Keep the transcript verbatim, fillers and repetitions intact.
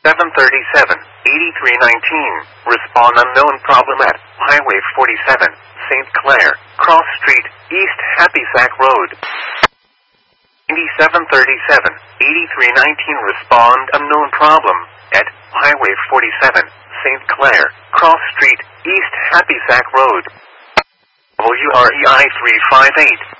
seven thirty-seven, eighty-three nineteen. Respond unknown problem at Highway forty-seven, Saint Clair, Cross Street, East Happy Sack Road. ninety-seven thirty-seven, eighty-three nineteen. Respond unknown problem at Highway forty-seven, Saint Clair, Cross Street, East Happy Sack Road. W R E I three five eight.